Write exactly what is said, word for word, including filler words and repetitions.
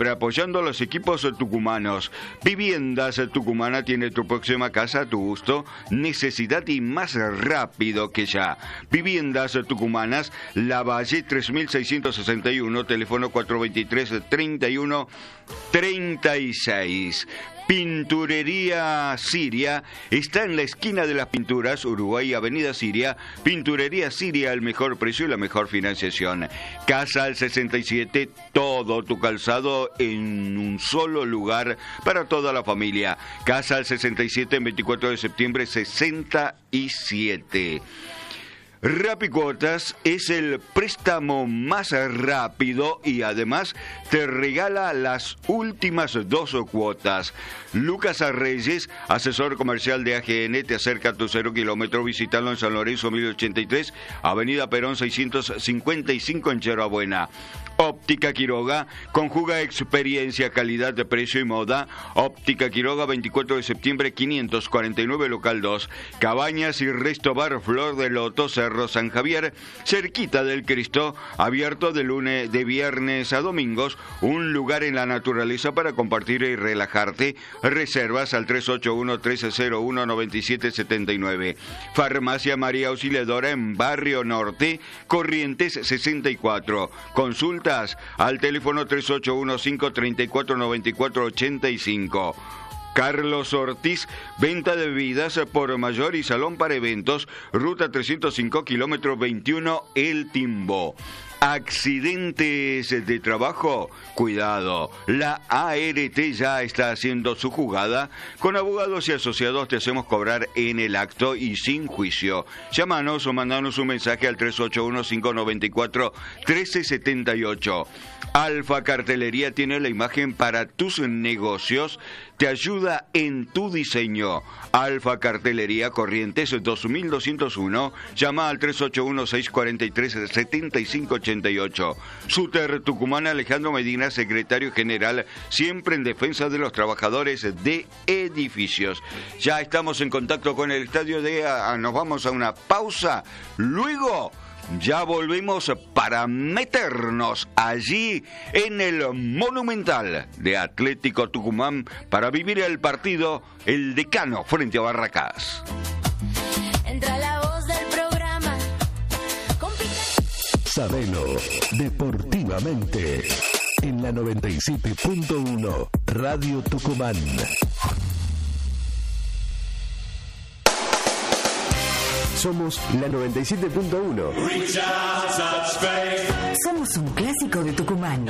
siempre apoyando a los equipos tucumanos. Viviendas Tucumana tiene tu próxima casa a tu gusto, necesidad y más rápido que ya. Viviendas Tucumanas, Lavalle tres mil seiscientos sesenta y uno, teléfono cuatro veintitrés, treinta y uno, treinta y seis. Pinturería Siria está en la esquina de las pinturas, Uruguay, Avenida Siria. Pinturería Siria, el mejor precio y la mejor financiación. Casa al sesenta y siete, todo tu calzado en un solo lugar para toda la familia. Casa al sesenta y siete, en veinticuatro de septiembre, sesenta y siete. Rapicuotas es el préstamo más rápido y además te regala las últimas dos cuotas. Lucas Arreyes, asesor comercial de A G N, te acerca a tu cero kilómetro. Visítalo en San Lorenzo mil ochenta y tres, Avenida Perón seiscientos cincuenta y cinco en Cherrabuena. Óptica Quiroga, conjuga experiencia, calidad de precio y moda. Óptica Quiroga, veinticuatro de septiembre, quinientos cuarenta y nueve, local dos. Cabañas y Resto Bar Flor de Loto, Cerro San Javier, cerquita del Cristo, abierto de lunes, de viernes a domingos, un lugar en la naturaleza para compartir y relajarte. Reservas al tres ocho uno, tres cero uno, nueve siete siete nueve. Farmacia María Auxiliadora en Barrio Norte, Corrientes sesenta y cuatro. Consultas al teléfono tres ocho uno, cinco tres cuatro, nueve cuatro ocho cinco. Carlos Ortiz, venta de bebidas por mayor y salón para eventos, ruta trescientos cinco, kilómetro veintiuno, El Timbó. Accidentes de trabajo, cuidado, la A R T ya está haciendo su jugada. Con abogados y asociados te hacemos cobrar en el acto y sin juicio. Llámanos o mandanos un mensaje al tres ocho uno, cinco nueve cuatro, uno tres siete ocho. Alfa Cartelería tiene la imagen para tus negocios, te ayuda en tu diseño. Alfa Cartelería, Corrientes dos mil doscientos uno, llama al tres ocho uno, seis cuatro tres, siete cinco ocho ocho. Suter Tucumán, Alejandro Medina, secretario general, siempre en defensa de los trabajadores de edificios. Ya estamos en contacto con el estadio de... A, nos vamos a una pausa, luego... ya volvemos para meternos allí en el Monumental de Atlético Tucumán para vivir el partido El Decano frente a Barracas. Entra la voz del programa. Sabelo deportivamente en la noventa y siete punto uno Radio Tucumán. Somos la noventa y siete punto uno. Somos un clásico de Tucumán.